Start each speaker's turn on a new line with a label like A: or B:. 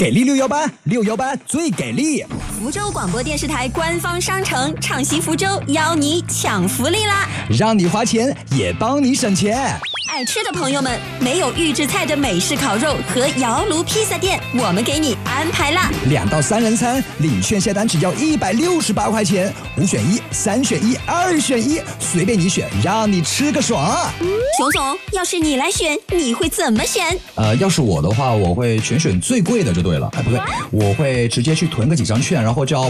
A: 给力618，618最给力！
B: 福州广播电视台官方商城畅行福州邀你抢福利啦！
A: 让你花钱也帮你省钱。
B: 爱吃的朋友们，没有预制菜的美式烤肉和窑炉披萨店，我们给你安排啦
A: ！2到3人餐，领券下单只要168块钱，5选1、3选1、2选1，随便你选，让你吃个爽。
B: 熊总，要是你来选，你会怎么选？
A: 要是我的话，我会全选最贵的就对了。不对，我会直接去囤个几张券，然后叫